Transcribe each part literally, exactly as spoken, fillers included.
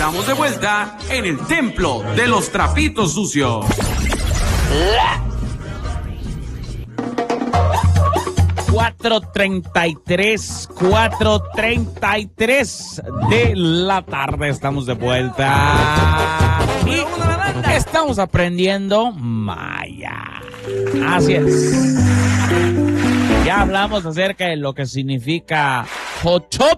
estamos de vuelta en el templo de los trapitos sucios. cuatro treinta y tres, cuatro treinta y tres de la tarde, estamos de vuelta y estamos aprendiendo maya. Así es. Ya hablamos acerca de lo que significa Jochop.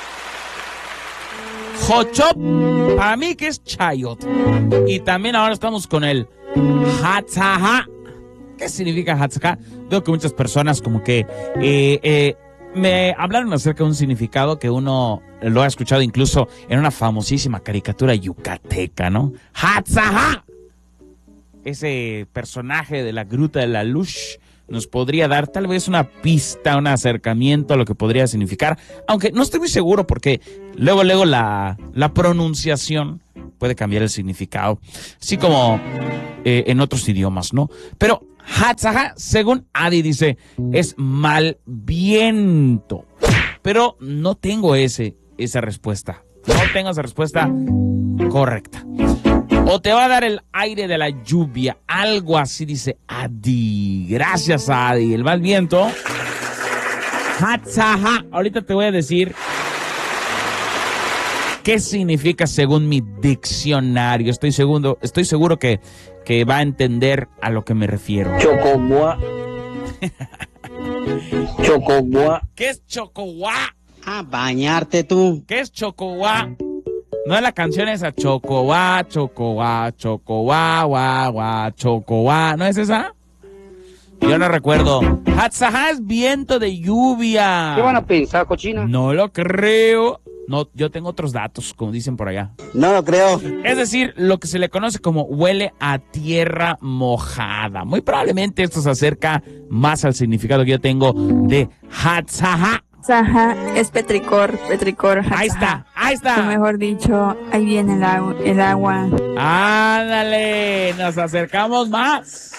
Jochop, para mí que es chayot. Y también ahora estamos con el Hatzaha. ¿Qué significa Hatzaha? Veo que muchas personas como que eh, eh, me hablaron acerca de un significado que uno lo ha escuchado incluso en una famosísima caricatura yucateca, ¿no? Hatzaha. Ese personaje de la Gruta de la Luz nos podría dar tal vez una pista, un acercamiento a lo que podría significar, aunque no estoy muy seguro porque luego, luego la, la pronunciación puede cambiar el significado, así como eh, en otros idiomas, ¿no? Pero Hatzaha, según Adi dice, es mal viento, pero no tengo ese, esa respuesta, no tengo esa respuesta correcta. O te va a dar el aire de la lluvia, algo así dice Adi. Gracias, Adi. El mal viento. Hatzaha. Ahorita te voy a decir qué significa según mi diccionario. Estoy seguro, estoy seguro que, que va a entender a lo que me refiero. Chocoboa. Chocoboa. ¿Qué es chocoboa? Ah, bañarte tú. ¿Qué es chocoboa? No es la canción esa, chocoboa, chocoboa, chocoboa, guá, guá, chocoboa. ¿No es esa? Yo no recuerdo. Hatzaha es viento de lluvia. ¿Qué van a pensar, cochina? No lo creo. No, yo tengo otros datos, como dicen por allá. No lo creo. Es decir, lo que se le conoce como huele a tierra mojada. Muy probablemente esto se acerca más al significado que yo tengo de Hatzaha. Hatzaha es petricor, petricor. Hatzaha. Ahí está, ahí está. O mejor dicho, ahí viene el, agu el agua. Ándale, nos acercamos más.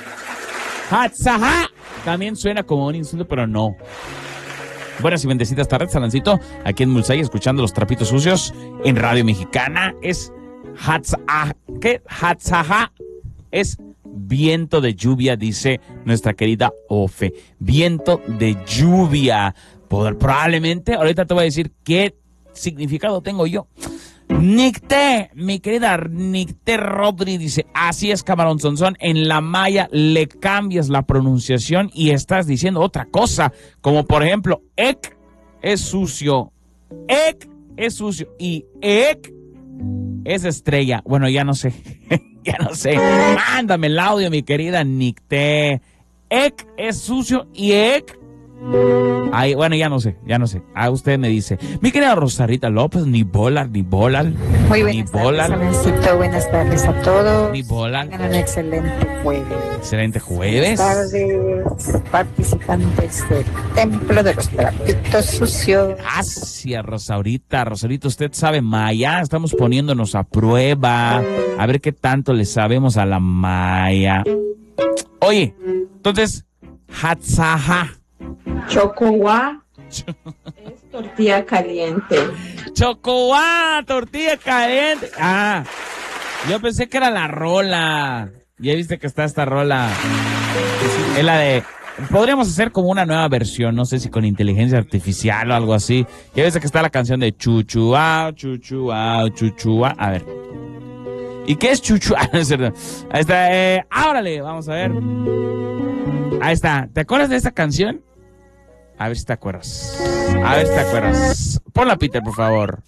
Hatzaha también suena como un insulto, pero no. Buenas y bendecidas tardes, Salancito, aquí en Mulsay, escuchando los trapitos sucios en Radio Mexicana. Es Hatzaha. ¿Qué? Hatzaha es viento de lluvia, dice nuestra querida Ofe. Viento de lluvia. Por, probablemente, ahorita te voy a decir qué significado tengo yo. Nicté, mi querida Nicté Rodri dice, así es, Camarón Sonson, en la maya le cambias la pronunciación y estás diciendo otra cosa, como por ejemplo, ek es sucio, ek es sucio y ek es estrella. Bueno, ya no sé, ya no sé. Mándame el audio, mi querida Nicté. Ek es sucio y ek... Ay, bueno, ya no sé, ya no sé. Ah, usted me dice. Mi querida Rosarita López, ni bolas, ni bolas. Muy buenas tardes, Alancito. Buenas tardes a todos. Ni bolas. Tengan un excelente jueves. Excelente jueves. Buenas tardes, participantes del Templo de los Trapitos Sucios. Gracias, Rosaurita. Rosaurita, usted sabe maya. Estamos poniéndonos a prueba. A ver qué tanto le sabemos a la maya. Oye, entonces, Hatzaha. Chocoboa es tortilla caliente. Chocoboa, tortilla caliente. Ah, yo pensé que era la rola. Ya viste que está esta rola. Es la de... Podríamos hacer como una nueva versión, no sé si con inteligencia artificial o algo así. Ya viste que está la canción de chuchuá, chuchuá, chuchuá. A ver. ¿Y qué es chuchuá? Ahí está. Eh, ¡Árale! Vamos a ver. Ahí está. ¿Te acuerdas de esa canción? A ver si te acuerdas. A ver si te acuerdas. Ponla, Peter, por favor.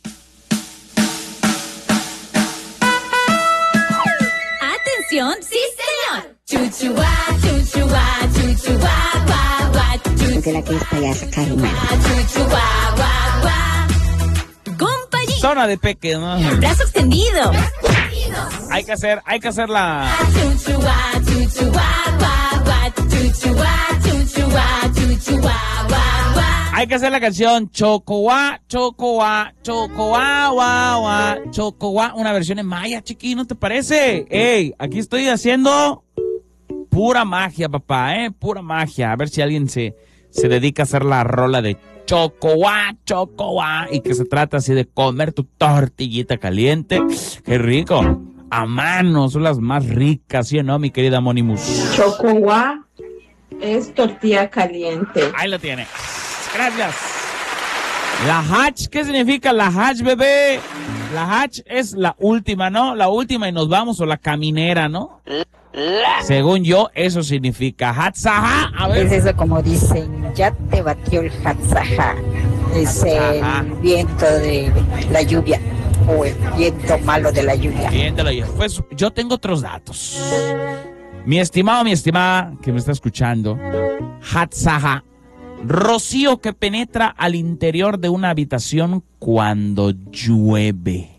¡Atención! ¡Sí, señor! Chuchuá, chuchuá, chuchuá, guá, guá, chuchuá. De la que está ya sacar mal. Chuchuá, guá, guá. Compañía. Zona de peque, ¿no? Brazo extendido. Hay que hacer, hay que hacer la... Chuchuá, chuchuá, guá, guá, chuchuá, chuchuá, chuchuá, guá, guá. Hay que hacer la canción Chocoboa, Chocoboa, Chocoboa, guá, guá, Chocoboa. Una versión en maya, chiqui, ¿no te parece? Ey, aquí estoy haciendo pura magia, papá, ¿eh? Pura magia. A ver si alguien se, se dedica a hacer la rola de chocowa, chocowa, y que se trata así de comer tu tortillita caliente. ¡Qué rico! A mano, son las más ricas, ¿sí o no, mi querida Monimus? Chocowa es tortilla caliente. Ahí lo tiene. Gracias. La Hach, ¿qué significa la Hach, bebé? La Hach es la última, ¿no? La última y nos vamos, o la caminera, ¿no? Según yo, eso significa Hatzaha. A ver. Es eso como dicen, ya te batió el Hatzaha. Es el Hatzaha. viento de la lluvia o el viento malo de la lluvia. Bien, te lo digo. Pues yo tengo otros datos. Mi estimado, mi estimada, que me está escuchando, Hatzaha, rocío que penetra al interior de una habitación cuando llueve.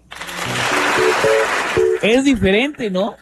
Es diferente, ¿no?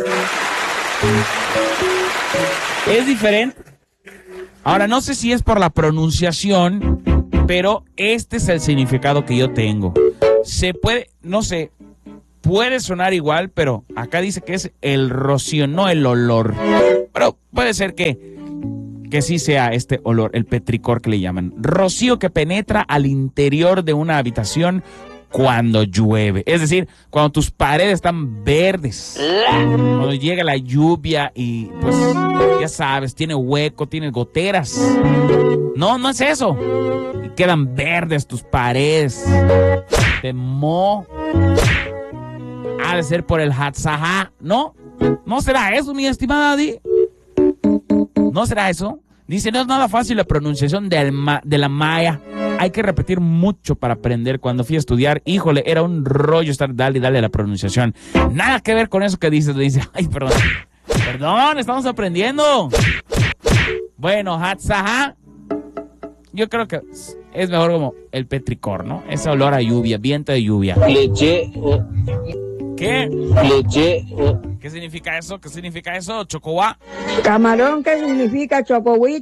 Es diferente. Ahora, no sé si es por la pronunciación, pero este es el significado que yo tengo. Se puede, no sé, puede sonar igual, pero acá dice que es el rocío, no el olor. Pero puede ser que, que sí sea este olor, el petricor que le llaman. Rocío que penetra al interior de una habitación cuando llueve. Es decir, cuando tus paredes están verdes. Cuando llega la lluvia y pues ya sabes, tiene hueco, tiene goteras. No, no es eso. Y quedan verdes tus paredes. Te mo. Ha de ser por el Hatzaha, ¿no? ¿No será eso, mi estimada Adi? ¿No será eso? Dice, no es nada fácil la pronunciación del ma- de la maya. Hay que repetir mucho para aprender. Cuando fui a estudiar, híjole, era un rollo estar dale y dale a la pronunciación. Nada que ver con eso que dices. Dice, ay, perdón. Perdón, estamos aprendiendo. Bueno, Hatzaha, yo creo que es mejor como el petricor, ¿no? Ese olor a lluvia, viento de lluvia. Leche, ¿Qué? leche, ¿Qué significa eso? ¿Qué significa eso, Chocowa? Camarón, ¿qué significa chocowit?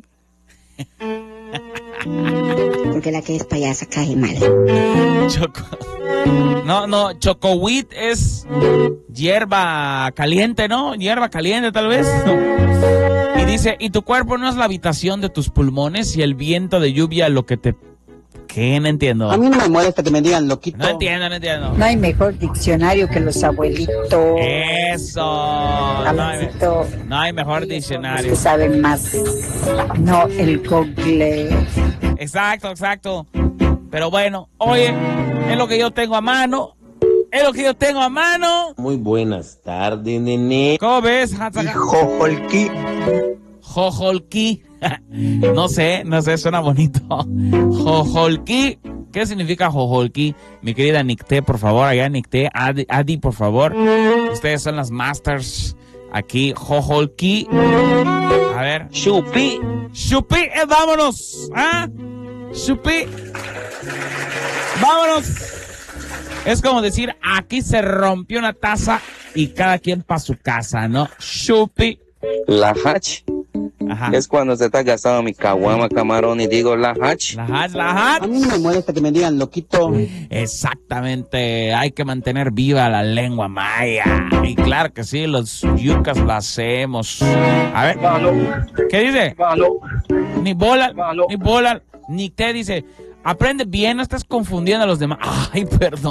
Porque la que es payasa cae mal. Choco. No, no, chocowit es hierba caliente, ¿no? Hierba caliente, tal vez. No. Y dice, y tu cuerpo no es la habitación de tus pulmones y el viento de lluvia lo que te... ¿Qué? No entiendo. A mí no me molesta que me digan loquito. No entiendo, no entiendo. No hay mejor diccionario que los abuelitos. Eso. No hay, Alancito, no hay mejor que diccionario. saben más. No el Google. Exacto, exacto. Pero bueno, oye, es lo que yo tengo a mano. Es lo que yo tengo a mano. Muy buenas tardes, nene. ¿Cómo ves, Hatzaha? Jojolki. Jojolki. No sé, no sé, suena bonito. Jojolki. ¿Qué significa jojolki? Mi querida Nicté, por favor, allá Nicté, Adi, Adi, por favor. Ustedes son las masters aquí. Jojolki. A ver. Chupi. Chupi, eh, vámonos. ¿Ah? Chupi. Vámonos. Es como decir, aquí se rompió una taza y cada quien para su casa, ¿no? Chupi. La hach Ajá. es cuando se está gastando mi caguama, camarón, y digo la hach. La hach, la hach. A mí no me molesta que me digan loquito. Exactamente, hay que mantener viva la lengua maya. Y claro que sí, los yucas lo hacemos. A ver, ¿qué dice? Ni bola, ni bola, ni te dice. Aprende bien, no estás confundiendo a los demás. Ay, perdón.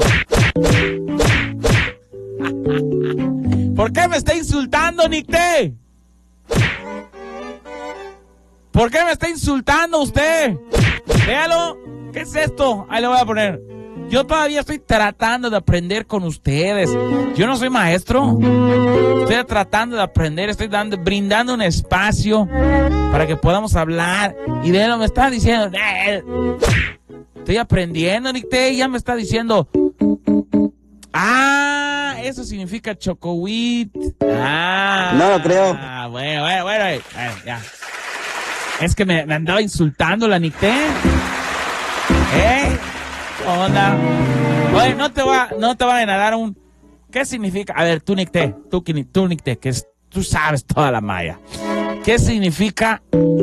¿Por qué me está insultando, Nicté? ¿Por qué me está insultando usted? Véalo. ¿Qué es esto? Ahí lo voy a poner. Yo todavía estoy tratando de aprender con ustedes. Yo no soy maestro. Estoy tratando de aprender. Estoy dando, brindando un espacio para que podamos hablar. Y véalo, me está diciendo... Eh, estoy aprendiendo, Nicté. Ya me está diciendo... Ah, eso significa chocowit. Ah. No lo creo. Ah, bueno, bueno, bueno, bueno, ya. Es que me, me andaba insultando la Nicté. ¿Eh? Onda. Oye, no te va, no te van a dar un... ¿Qué significa? A ver, tú Nicté, tú, tú Nicté, que es, tú sabes toda la maya. ¿Qué significa?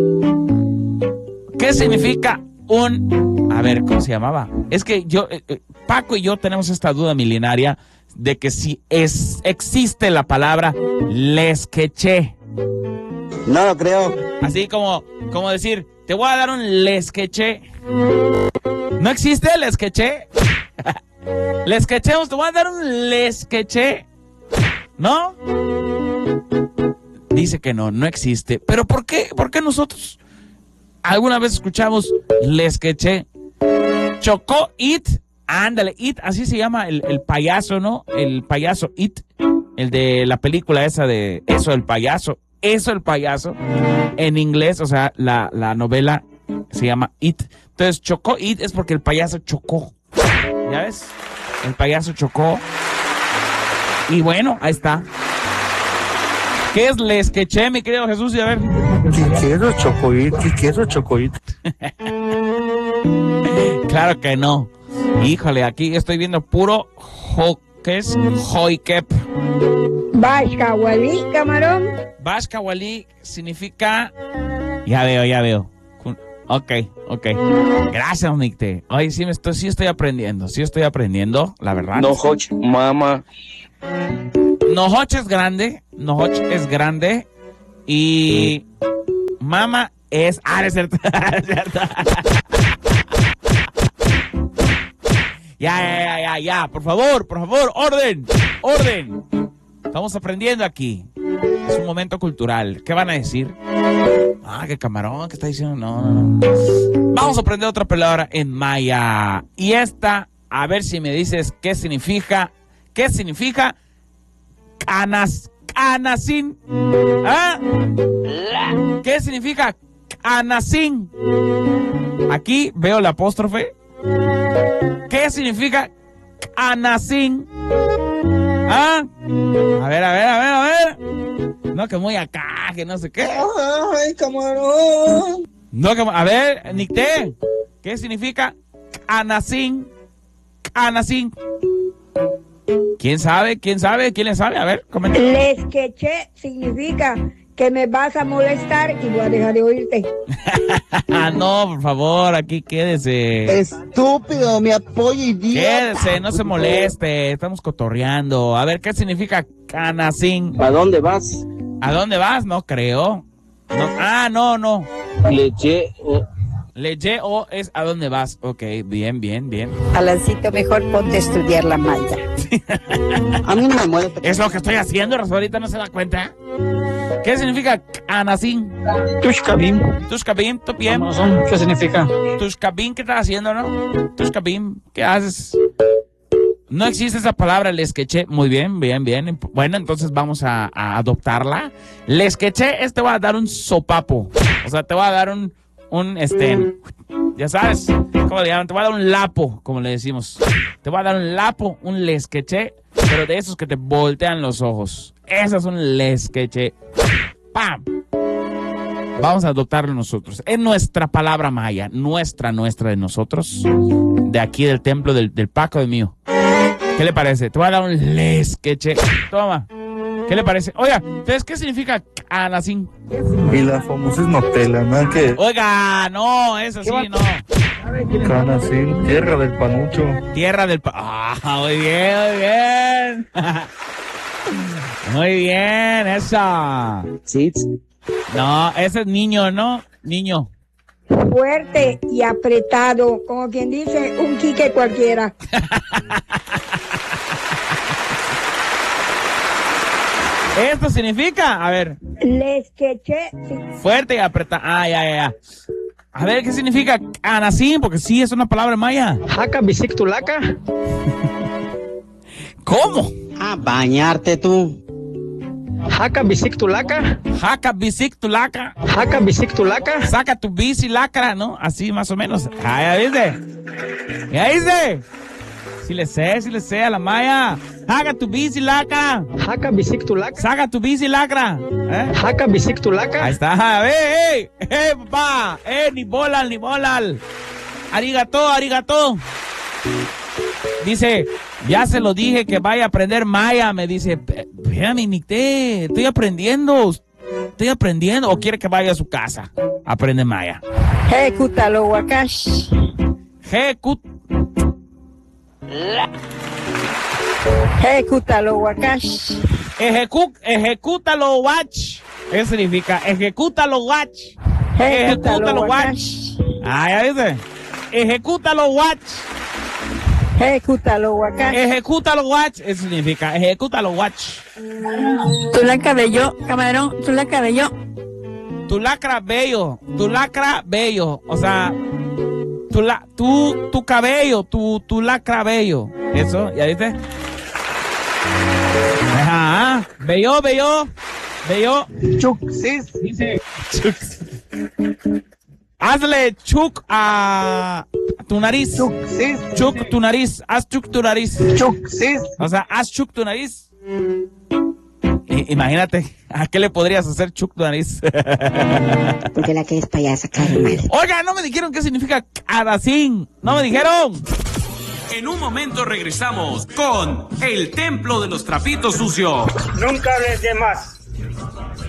¿Qué significa un... A ver, ¿cómo se llamaba? Es que yo, eh, Paco y yo tenemos esta duda milenaria de que si es, existe la palabra lesqueché. No lo creo. Así como, como decir, te voy a dar un lesqueche. ¿No existe el lesqueche? Lesqueche, te voy a dar un lesqueche. ¿No? Dice que no, no existe. ¿Pero por qué? ¿Por qué nosotros alguna vez escuchamos lesqueche? Chocó It. Ándale, It, así se llama el, el payaso, ¿no? El payaso It. El de la película esa de Eso el payaso. Eso el payaso. En inglés, o sea, la, la novela se llama It. Entonces, chocó It es porque el payaso chocó. ¿Ya ves? El payaso chocó. Y bueno, ahí está. ¿Qué es lesqueche, mi querido Jesús? Y a ver. ¿Qué quiero chocoit? ¿Qué quiero chocoit? Claro que no. Híjole, aquí estoy viendo puro jo, ¿qué es? Joikep. Bashkawali, camarón. Bashkawali significa... Ya veo, ya veo. Ok, ok. Gracias, Nicte. Ay, sí, me estoy, sí estoy aprendiendo. Sí estoy aprendiendo, la verdad. No, hoch, mama. Nohoch es grande. Nohoch es grande. Y... Mama es... Ah, es cierto. Es cierto. Ya, ya, ya, ya, ya. Por favor, por favor, orden. Orden. Estamos aprendiendo aquí. Es un momento cultural. ¿Qué van a decir? Ah, qué camarón, ¿qué está diciendo? No, no, no. Vamos a aprender otra palabra en maya. Y esta, a ver si me dices qué significa. ¿Qué significa? Canas, canasín. ¿Ah? ¿Qué significa canasín? Aquí veo la apóstrofe. ¿Qué significa canasín? ¿Ah? A ver, a ver, a ver, a ver. No, que muy acá, que no sé qué. Ay, camarón. No, que... A ver, Nicté. ¿Qué significa canasín? Canasín. ¿Quién sabe? ¿Quién sabe? ¿Quién le sabe? A ver, comenta. Lesqueche significa que me vas a molestar y voy a dejar de oírte. No, por favor, aquí quédese. Estúpido, mi apoyo, idiota. Quédese, no se moleste, estamos cotorreando. A ver, ¿qué significa canasín? ¿A dónde vas? ¿A dónde vas? No creo. No, ah, no, no. Leche o... Leche o es ¿a dónde vas? Ok, bien, bien, bien. Alancito, mejor ponte a estudiar la malla. A mí no me molesta. Es lo que estoy haciendo, Rafa, ahorita no se da cuenta. ¿Qué significa canasín? Tushkabim. Tushkabim, ¿tú bien? ¿Qué significa? Tushkabim, ¿qué estás haciendo, no? Tushkabim, ¿qué haces? No existe esa palabra, lesqueche. Muy bien, bien, bien. Bueno, entonces vamos a, a adoptarla. Lesqueche es te va a dar un sopapo. O sea, te va a dar un, un, este, ya sabes, ¿cómo le llaman? Te va a dar un lapo, como le decimos. Te va a dar un lapo, un lesqueche, pero de esos que te voltean los ojos. Eso es un lesqueche. ¡Pam! Vamos a adoptarlo nosotros. Es nuestra palabra maya, nuestra, nuestra de nosotros, de aquí del templo del, del Paco de mío. ¿Qué le parece? Te voy a dar un lesqueche. Toma. ¿Qué le parece? Oiga, ¿entonces qué significa canasín? Y la famosa es Nutella, ¿no? Que Oiga, no, eso sí, no. Canasín, tierra del panucho. Tierra del pa... Ah, muy bien, muy bien. Muy bien, esa. Sí. No, ese es niño, ¿no? Niño. Fuerte y apretado, como quien dice, un quique cualquiera. ¿Esto significa? A ver. Lesqueche. Fuerte y apretado. Ah, ya, ya, ya. A ver, ¿qué significa canasín? Porque sí, es una palabra maya. Jaca bisictulaca. ¿Cómo? A bañarte tú. Jaca bisictulaca. Jaca bisictulaca. Jaca bisictulaca. Saca tu bici lacra, ¿no? Así más o menos. Ah, ya viste. Ya viste. Sí le sé, sí le sé a la maya. Saca tu bici lacra. Jaca bisictulaca. Saca tu bici lacra. ¿Eh? Jaca bisictulaca. Ahí está. A ver, ¡eh! ¡Eh, papá! ¡Eh, ni bolal, ni bolal! Arigato, arigato. Dice, ya se lo dije que vaya a aprender maya. Me dice, espérame, Nicté, estoy aprendiendo. Estoy aprendiendo. ¿O quiere que vaya a su casa? Aprende maya. Ejecútalo, Wakash. Ejecut... Ejecútalo, Wakash. Ejecu... Ejecútalo, watch. Eso significa, ejecútalo, watch. Ejecútalo, watch. Ah, ya dice. Ejecútalo, watch. Ejecútalo, guacán. Ejecútalo, watch. Eso significa ejecútalo, watch. Tu lacra bello, camarón, tu lacra bello. Tu lacra bello, tu lacra bello. O sea, tu, la, tu, tu cabello, tu, tu lacra bello. Eso, ¿ya viste? Ajá, bello, bello, bello. Chuc, sí, dice. Chuc. Hazle chuc a tu nariz. Chuc, sí. Chuc tu nariz, haz chuc tu nariz. Chuc, sí. O sea, haz chuc tu nariz. I, imagínate, ¿a qué le podrías hacer chuc tu nariz? Porque la que es payasa, Carmen. Oiga, no me dijeron qué significa caracín. No me dijeron. En un momento regresamos con el templo de los trapitos sucios. Nunca hables de más.